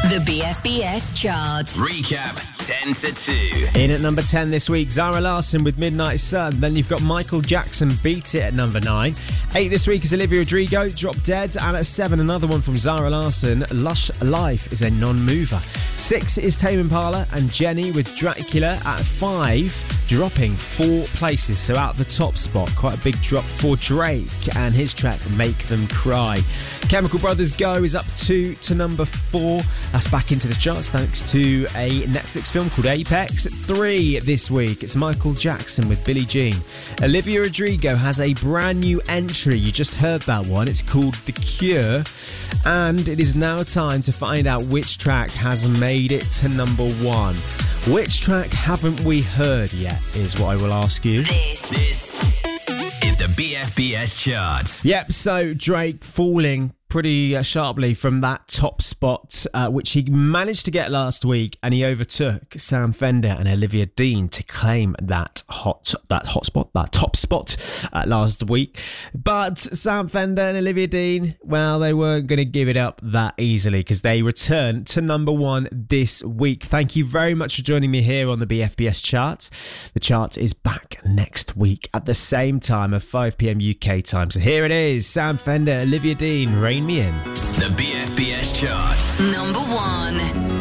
The BFBS chart. Recap 10 to 2. In at number 10 this week, Zara Larsson with Midnight Sun. Then you've got Michael Jackson, Beat It at number 9. 8 this week is Olivia Rodrigo, Drop Dead. And at 7, another one from Zara Larsson, Lush Life is a non-mover. 6 is Tame Impala and Jenny with Dracula. At 5, dropping 4 places, so out the top spot. Quite a big drop for Drake and his track Make Them Cry. Chemical Brothers Go is up 2 to number 4. That's back into the charts thanks to a Netflix film called Apex. At 3 this week, it's Michael Jackson with Billie Jean. Olivia Rodrigo has a brand new entry. You just heard that one. It's called The Cure. And it is now time to find out which track has made it to number 1. Which track haven't we heard yet is what I will ask you. This is the BFBS chart. Yep, so Drake falling pretty sharply from that top spot, which he managed to get last week, and he overtook Sam Fender and Olivia Dean to claim that top spot last week. But Sam Fender and Olivia Dean, well, they weren't going to give it up that easily because they return to number 1 this week. Thank you very much for joining me here on the BFBS chart. The chart is back next week at the same time of 5 p.m. UK time. So here it is, Sam Fender, Olivia Dean, Rain Me In. The BFBS chart. Number 1.